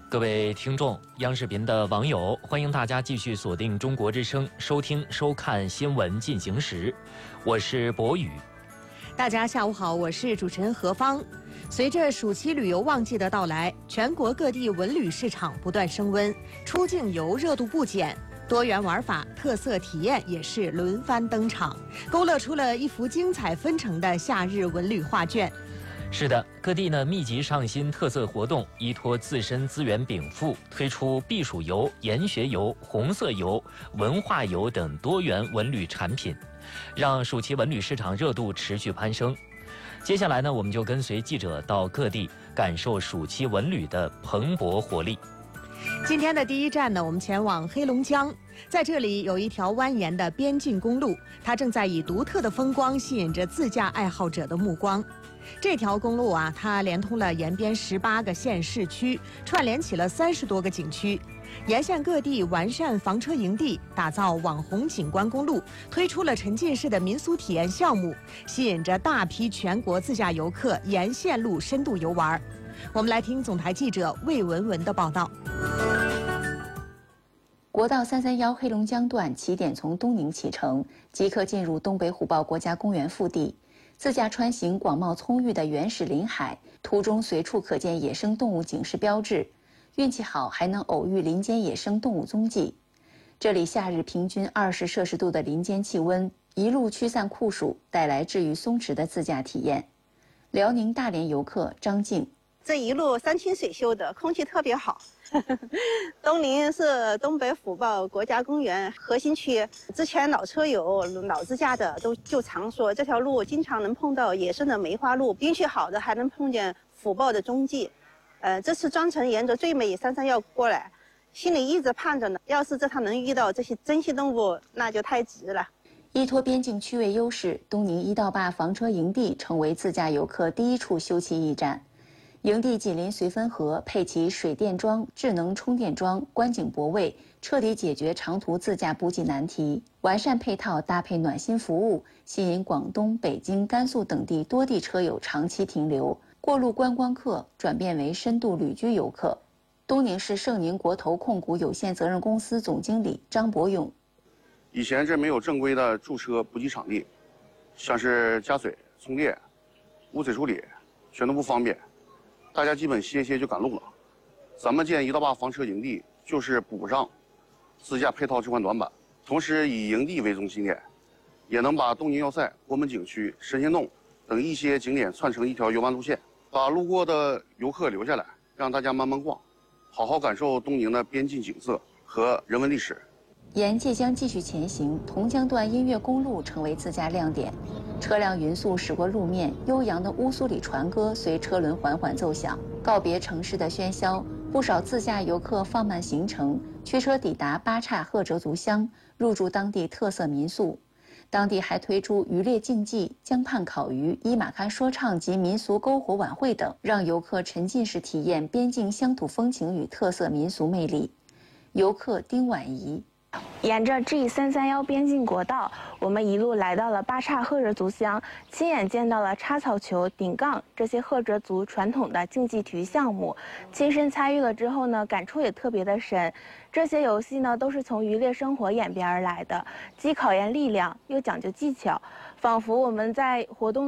各位听众、央视频的网友，欢迎大家继续锁定中国之声，收听、收看新闻进行时。我是博宇。 大家下午好，我是主持人何芳。随着暑期旅游旺季的到来，全国各地文旅市场不断升温，出境游热度不减，多元玩法、特色体验也是轮番登场，勾勒出了一幅精彩纷呈的夏日文旅画卷。 是的，各地呢密集上新特色活动，依托自身资源禀赋，推出避暑游、研学游、红色游、文化游等多元文旅产品，让暑期文旅市场热度持续攀升。接下来呢，我们就跟随记者到各地感受暑期文旅的蓬勃活力。 今天的第一站呢，我们前往黑龙江，在这里有一条蜿蜒的边境公路，它正在以独特的风光吸引着自驾爱好者的目光。这条公路啊，它连通了沿边18个县市区，串联起了30多个景区，沿线各地完善房车营地，打造网红景观公路，推出了沉浸式的民俗体验项目，吸引着大批全国自驾游客沿线路深度游玩。我们来听总台记者魏文文的报道。 国道331黑龙江段起点从东宁启程，即可进入东北虎豹国家公园腹地。自驾穿行广袤葱郁的原始林海，途中随处可见野生动物警示标志，运气好还能偶遇林间野生动物踪迹。这里夏日平均20摄氏度的林间气温，一路驱散酷暑，带来治愈松弛的自驾体验。辽宁大连游客张静， 这一路山清水秀的，空气特别好。东宁是东北虎豹国家公园核心区，之前老车友、老自驾的就常说，这条路经常能碰到野生的梅花鹿，运气好的还能碰见虎豹的踪迹。这次专程沿着最美331过来，心里一直盼着呢，要是这趟能遇到这些珍稀动物，那就太值了。 依托边境区位优势，东宁1到8房车营地成为自驾游客第一处休憩驿站。营地紧邻绥芬河，配齐水电桩、智能充电桩、观景泊位，彻底解决长途自驾补给难题。完善配套搭配暖心服务，吸引广东、北京、甘肃等地多地车友长期停留，过路观光客转变为深度旅居游客。东宁市盛宁国投控股有限责任公司总经理张博勇： 以前这没有正规的驻车补给场地，像是加水、充电、污水处理，全都不方便。大家基本歇歇就赶路了。咱们建1到8房车营地，就是补上自驾配套这块短板，同时以营地为中心点，也能把东宁要塞、国门景区、神仙洞等一些景点串成一条游玩路线，把路过的游客留下来，让大家慢慢逛，好好感受东宁的边境景色和人文历史。 沿界江继续前行，同江段音乐公路成为自驾亮点。车辆匀速驶过路面，悠扬的乌苏里船歌随车轮缓缓奏响，告别城市的喧嚣。不少自驾游客放慢行程，驱车抵达巴刹赫哲族乡，入住当地特色民宿。当地还推出渔猎竞技、江畔烤鱼、伊玛喀说唱及民俗篝火晚会等，让游客沉浸式体验边境乡土风情与特色民俗魅力。游客丁婉仪。 沿着 G331边境国道，我们一路来到了巴刹赫哲族乡，亲眼见到了插草球、顶杠这些赫哲族传统的竞技体育项目，亲身参与了之后呢，感触也特别的深。这些游戏呢，都是从渔猎生活演变而来的，既考验力量，又讲究技巧，仿佛我们在活动